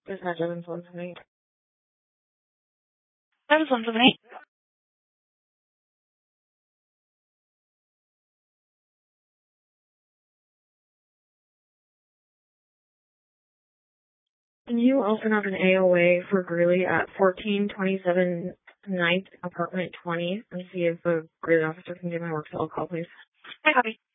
Dispatch Evans 178. Evans 178. Can you open up an AOA for Greeley at 1427 9th, apartment 20, and see if the Greeley officer can get my work cell call, please? I copy.